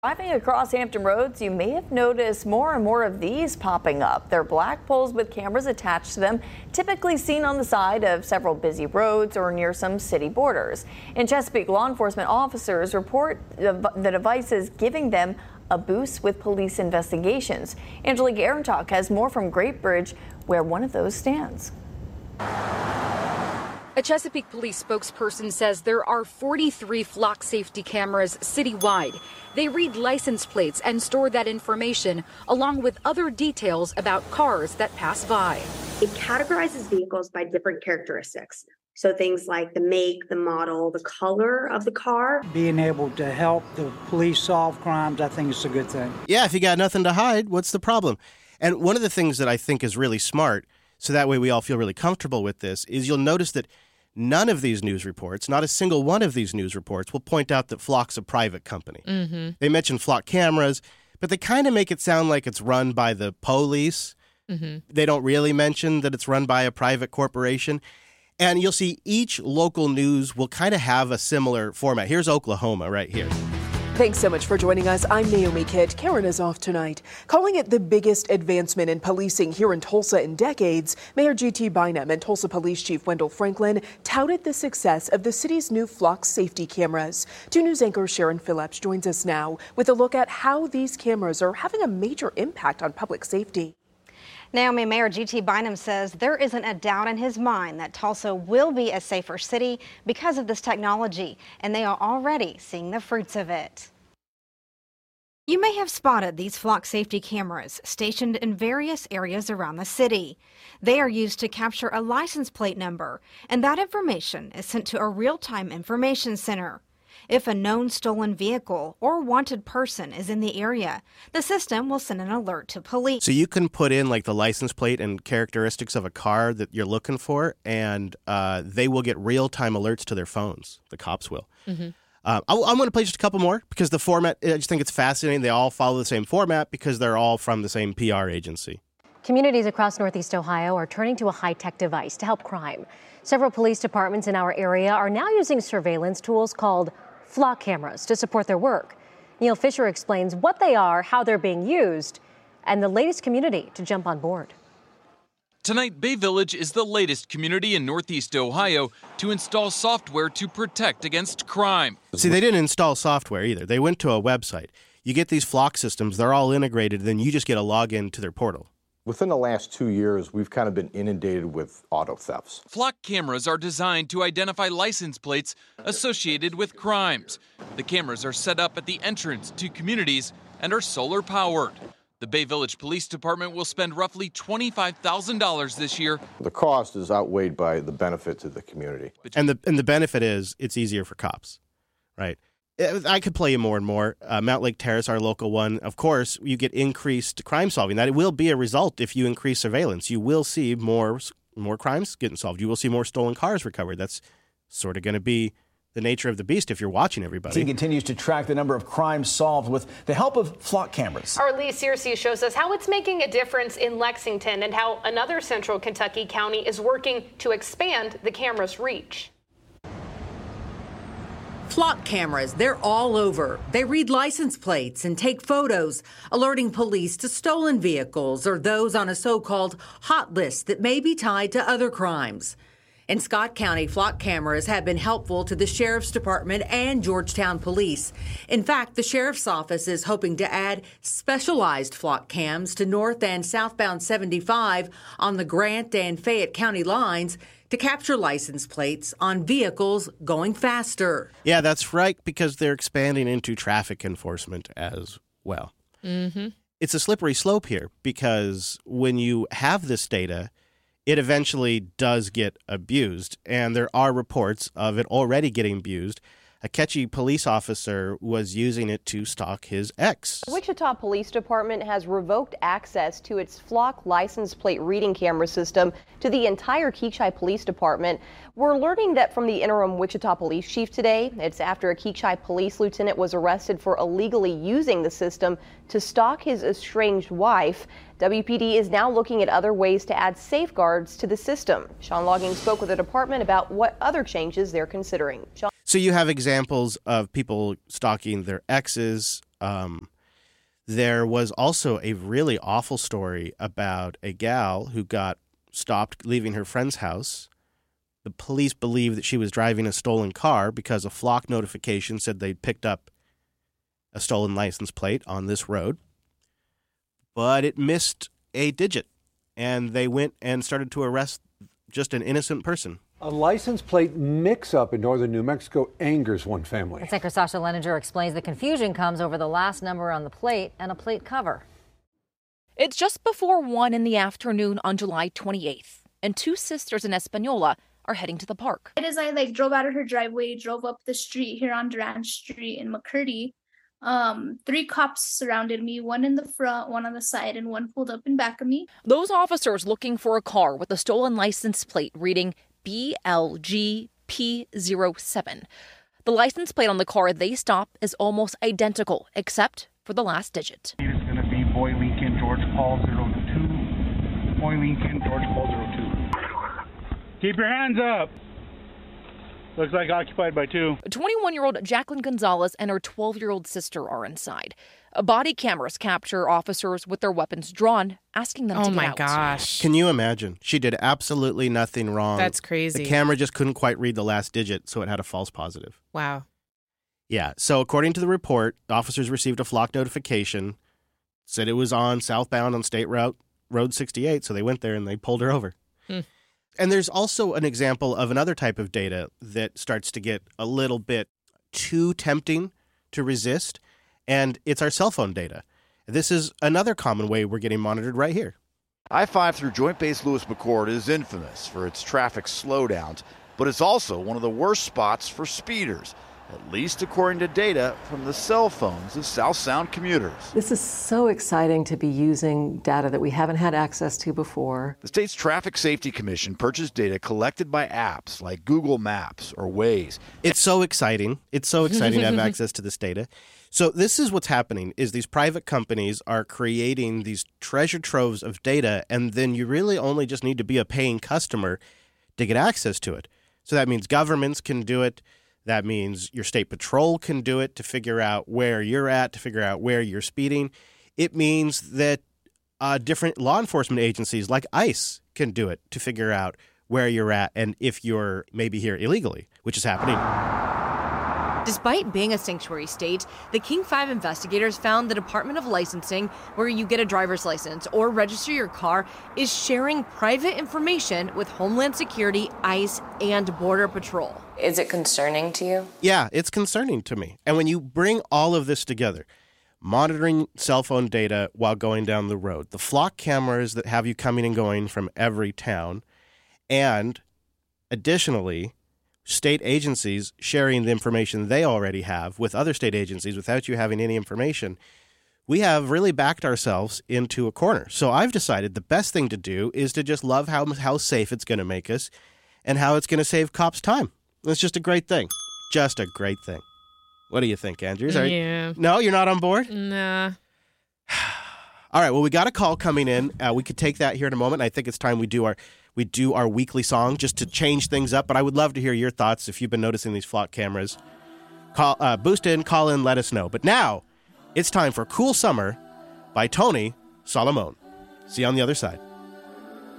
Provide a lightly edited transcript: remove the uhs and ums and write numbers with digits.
Driving across Hampton Roads, you may have noticed more and more of these popping up. They're black poles with cameras attached to them, typically seen on the side of several busy roads or near some city borders. In Chesapeake, law enforcement officers report the devices giving them a boost with police investigations. Angelique Aronchak has more from Great Bridge, where one of those stands. A Chesapeake police spokesperson says there are 43 flock safety cameras citywide. They read license plates and store that information along with other details about cars that pass by. It categorizes vehicles by different characteristics. So things like the make, the model, the color of the car. Being able to help the police solve crimes, I think it's a good thing. Yeah, if you got nothing to hide, what's the problem? And one of the things that I think is really smart, so that way we all feel really comfortable with this, is you'll notice that none of these news reports, not a single one of these news reports, will point out that Flock's a private company. Mm-hmm. They mention Flock cameras, but they kind of make it sound like it's run by the police. Mm-hmm. They don't really mention that it's run by a private corporation. And you'll see each local news will kind of have a similar format. Here's Oklahoma right here. Thanks so much for joining us. I'm Naomi Kitt. Karen is off tonight. Calling it the biggest advancement in policing here in Tulsa in decades, Mayor G.T. Bynum and Tulsa Police Chief Wendell Franklin touted the success of the city's new Flock safety cameras. 2 News anchor Sharon Phillips joins us now with a look at how these cameras are having a major impact on public safety. Naomi, Mayor G.T. Bynum says there isn't a doubt in his mind that Tulsa will be a safer city because of this technology, and they are already seeing the fruits of it. You may have spotted these Flock safety cameras stationed in various areas around the city. They are used to capture a license plate number, and that information is sent to a real-time information center. If a known stolen vehicle or wanted person is in the area, the system will send an alert to police. So you can put in like the license plate and characteristics of a car that you're looking for, and they will get real-time alerts to their phones. The cops will. Mm-hmm. I'm going to play just a couple more because the format, I just think it's fascinating. They all follow the same format because they're all from the same PR agency. Communities across Northeast Ohio are turning to a high-tech device to help crime. Several police departments in our area are now using surveillance tools called Flock cameras to support their work. Neil Fisher explains what they are, how they're being used, and the latest community to jump on board. Tonight, Bay Village is the latest community in Northeast Ohio to install software to protect against crime. See, they didn't install software either. They went to a website. You get these Flock systems, they're all integrated, then you just get a login to their portal. Within the last 2 years, we've kind of been inundated with auto thefts. Flock cameras are designed to identify license plates associated with crimes. The cameras are set up at the entrance to communities and are solar powered. The Bay Village Police Department will spend roughly $25,000 this year. The cost is outweighed by the benefit to the community. And the benefit is it's easier for cops, right? I could play you more and more. Mount Lake Terrace, our local one, of course, you get increased crime solving. That will be a result if you increase surveillance. You will see more crimes getting solved. You will see more stolen cars recovered. That's sort of going to be the nature of the beast if you're watching everybody. He continues to track the number of crimes solved with the help of Flock cameras. Our Lee Searcy shows us how it's making a difference in Lexington and how another central Kentucky county is working to expand the camera's reach. Flock cameras, they're all over. They read license plates and take photos, alerting police to stolen vehicles or those on a so-called hot list that may be tied to other crimes. In Scott County, Flock cameras have been helpful to the Sheriff's Department and Georgetown Police. In fact, the Sheriff's Office is hoping to add specialized Flock cams to north and southbound 75 on the Grant and Fayette County lines to capture license plates on vehicles going faster. Yeah, that's right, because they're expanding into traffic enforcement as well. Mm-hmm. It's a slippery slope here because when you have this data, it eventually does get abused, and there are reports of it already getting abused. A Ketchie police officer was using it to stalk his ex. Wichita Police Department has revoked access to its Flock license plate reading camera system to the entire Keachai Police Department. We're learning that from the interim Wichita Police Chief today. It's after a Keachai police lieutenant was arrested for illegally using the system to stalk his estranged wife. WPD is now looking at other ways to add safeguards to the system. Sean Logging spoke with the department about what other changes they're considering. So you have examples of people stalking their exes. There was also a really awful story about a gal who got stopped leaving her friend's house. The police believed that she was driving a stolen car because a flock notification said they'd picked up a stolen license plate on this road. But it missed a digit, and they went and started to arrest just an innocent person. A license plate mix-up in northern New Mexico angers one family. Anchor Sasha Leninger explains the confusion comes over the last number on the plate and a plate cover. It's just before 1 in the afternoon on July 28th, and two sisters in Espanola are heading to the park. As I drove out of her driveway, drove up the street here on Durant Street in McCurdy, 3 cops surrounded me, one in the front, one on the side, and one pulled up in back of me. Those officers looking for a car with a stolen license plate reading BLGP07. The license plate on the car they stop is almost identical, except for the last digit. It's going to be Boy Lincoln, George Paul 02. Boy Lincoln, George Paul 02. Keep your hands up. Looks like occupied by 2. 21-year-old Jacqueline Gonzalez and her 12-year-old sister are inside. Body cameras capture officers with their weapons drawn, asking them to get out. Oh my gosh. Can you imagine? She did absolutely nothing wrong. That's crazy. The camera just couldn't quite read the last digit, so it had a false positive. Wow. Yeah, so according to the report, officers received a flock notification, said it was on southbound on State Route Road 68, so they went there and they pulled her over. And there's also an example of another type of data that starts to get a little bit too tempting to resist, and it's our cell phone data. This is another common way we're getting monitored right here. I-5 through Joint Base Lewis-McChord is infamous for its traffic slowdowns, but it's also one of the worst spots for speeders, at least according to data from the cell phones of South Sound commuters. This is so exciting to be using data that we haven't had access to before. The state's Traffic Safety Commission purchased data collected by apps like Google Maps or Waze. It's so exciting. It's so exciting to have access to this data. So this is what's happening, is these private companies are creating these treasure troves of data, and then you really only just need to be a paying customer to get access to it. So that means governments can do it. That means your state patrol can do it to figure out where you're at, to figure out where you're speeding. It means that different law enforcement agencies like ICE can do it to figure out where you're at and if you're maybe here illegally, which is happening. Despite being a sanctuary state, the King 5 investigators found the Department of Licensing, where you get a driver's license or register your car, is sharing private information with Homeland Security, ICE, and Border Patrol. Is it concerning to you? Yeah, it's concerning to me. And when you bring all of this together, monitoring cell phone data while going down the road, the flock cameras that have you coming and going from every town, and additionally, state agencies sharing the information they already have with other state agencies without you having any information, we have really backed ourselves into a corner. So I've decided the best thing to do is to just love how safe it's going to make us and how it's going to save cops time. It's just a great thing. Just a great thing. What do you think, Andrews? Yeah. No, you're not on board? Nah. All right, well, we got a call coming in. We could take that here in a moment. I think it's time we do our weekly song just to change things up, but I would love to hear your thoughts if you've been noticing these flock cameras. Boost in, call in, let us know. But now, it's time for Cool Summer by Tony Solomon. See you on the other side.